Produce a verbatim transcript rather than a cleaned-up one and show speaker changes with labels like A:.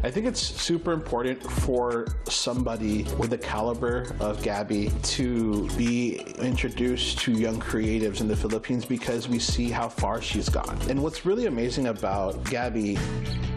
A: I think it's super important for somebody with the caliber of Gabby to be introduced to young creatives in the Philippines because we see how far she's gone. And what's really amazing about Gabby